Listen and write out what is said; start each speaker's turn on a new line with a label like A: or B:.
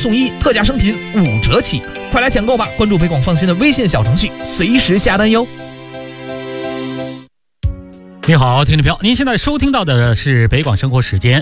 A: 送1，特价商品5折起，快来抢购吧！关注北广放心的微信小程序，随时下单哟。
B: 你好，听众朋友，您现在收听到的是北广生活时间。